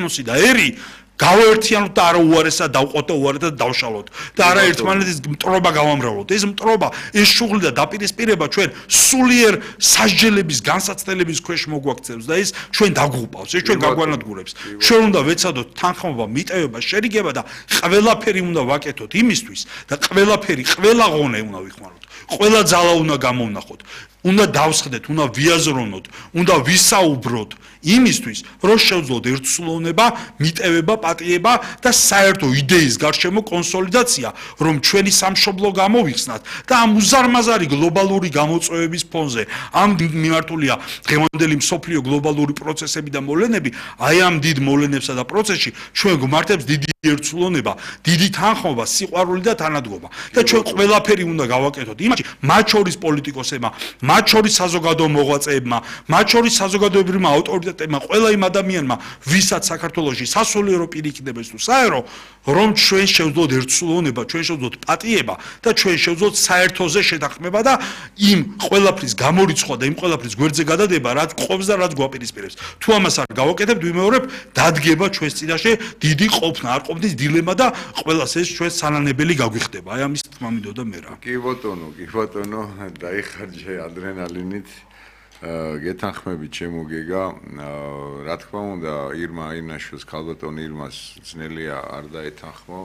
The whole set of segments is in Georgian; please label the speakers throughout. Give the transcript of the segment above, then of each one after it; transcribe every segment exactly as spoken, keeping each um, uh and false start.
Speaker 1: ეთნოსი და ერი გავაერთიანოთ და არა უარესად დავყოთ და უარესად დავშალოთ და არა ერთმანეთის მტრობა გავამრავლოთ. ეს მტრობა, ეს შუღლი და დაპირისპირება ჩვენ სულიერ სასჯელების განსაცდელების ქვეშ მოგვაქცევს და ეს ჩვენ დაგუყავს, ეს ჩვენ გაგვანადგურებს. ჩვენ უნდა ვეცადოთ თანხმობა, მიტევება, შერიგება და ყველაფერი უნდა ვაკეთოთ იმისთვის და ყველაფერი, ყველა ღონე უნდა ვიხმაროთ. ყველა ძალა უნდა გამოვნახოთ. უნდა დავსხდეთ, უნდა ვიაზროვნოთ, უნდა ვისაუბროთ იმისთვის, რომ შევძლოთ ერთსულოვნება, მიტევება, პატიება და საერთო იდეის გარშემო კონსოლიდაცია, რომ ჩვენი სამშობლო გამოვიხსნათ და ამ უზარმაზარი გლობალური გამოწვევების ფონზე, ამ მიმართულია დღევანდელი მსოფლიო გლობალური პროცესები და მოვლენები, აი ამ დიდ მოვლენებსა და პროცესში ჩვენ გვმართებს დიდი ერთსულოვნება, დიდი თანხმობა, სიყვარული და თანადგომა. და ჩვენ ყველაფერი უნდა გავაკეთოთ იმაში, მათ შორის პოლიტიკოსებმა, მათ შორის საზოგადო მოღვაწეებმა, მათ შორის საზოგადოებრივმა ავტორიტეტებმა, ყველა იმ ადამიანმა, ვისაც საქართველოში სასულიერო პირიქითებებს თუ საერო, რომ ჩვენ შევძლოთ ერთსულოვნება, ჩვენ შევძლოთ პატიება და ჩვენ შევძლოთ საერთოზე შეთანხმება და იმ ყველაფრის გამორიცხვა და იმ ყველაფრის გვერდზე გადადება, რაც ყოფს და რაც გვაპირისპირებს. თუ ამას არ გავაკეთებთ, ვიმეორებ, დადგება ჩვენს წინაშე დიდი ყოფნა, არ ყოფნის დილემა და ყველას ეს ჩვენ სანანებელი გაგვიხდება. აი ამის თქმა მინდოდა მე რა.
Speaker 2: კი ბატონო, კი ბატონო, დაიხარჯე ადრენალინით. გეთანხმებით ჩემო გეგა, რა თქმა უნდა, ირმა ინაშვილს, ქალბატონ ირმას ძნელია არ დაეთანხმო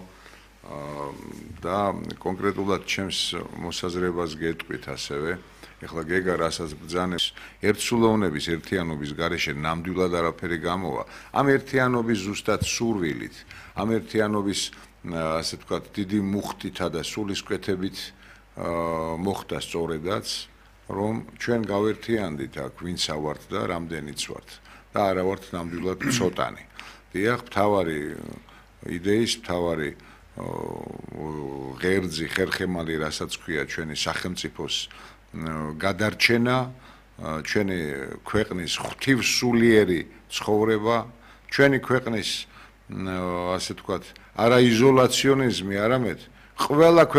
Speaker 2: და კონკრეტულად ჩემს მოსაზრებას გეტყვით ასევე. ეხლა გეგა რასაც ბრძანებს ერთსულოვნების, ერთიანობის გარეშე ნამდვილად არაფერი გამოვა. ამ ერთიანობის ზუსტად სურვილით, ამ ერთიანობის ასე ვთქვათ, დიდი მუხტითა და სულისკვეთებით მოხდა სწორედაც, რომ ჩვენ გავერთიანდით აქ ვინც ავართ და რამდენიც ვართ და არა ვართ ნამდვილად ცოტანი. დიახ, მთავარი იდეის, მთავარი ღერძი, ხერხემალი, რასაც ქვია ჩვენი სახელმწიფოს გადარჩენა, ჩვენი ქვეყნის ღვთივსულიერი ცხოვრება, ჩვენი ქვეყნის ასე ვთქვათ, არა იზოლაციონიზმი, არამედ ყველა